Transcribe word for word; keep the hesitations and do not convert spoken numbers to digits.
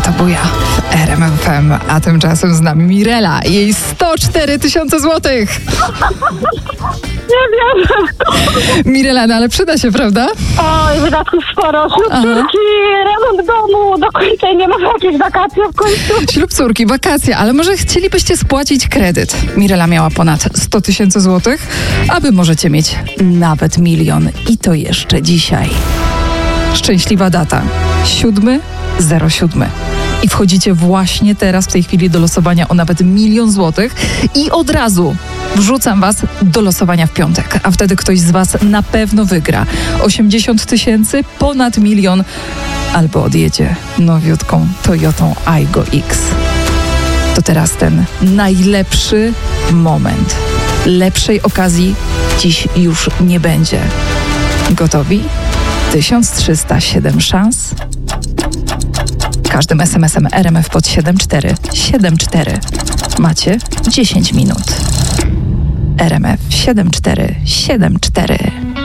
to buja w R M F M, a tymczasem z nami Mirela. Jej sto cztery tysiące złotych. Nie wiem. Mirela, no ale przyda się, prawda? Oj, wydatków sporo. Ślub córki, remont domu, do końca nie ma jakieś wakacje w końcu. Ślub córki, wakacje, ale może chcielibyście spłacić kredyt. Mirela miała ponad sto tysięcy złotych, a wy możecie mieć nawet milion. I to jeszcze dzisiaj. Szczęśliwa data. siódmy zero siódmy. I wchodzicie właśnie teraz, w tej chwili, do losowania o nawet milion złotych i od razu wrzucam was do losowania w piątek, a wtedy ktoś z was na pewno wygra osiemdziesiąt tysięcy, ponad milion, albo odjedzie nowiutką Toyotą Aygo X. To teraz ten najlepszy moment. Lepszej okazji dziś już nie będzie. Gotowi? tysiąc trzysta siedem szans. Każdym es em esem R M F pod siedem cztery siedem cztery. Macie dziesięć minut. R M F siedem cztery siedem cztery.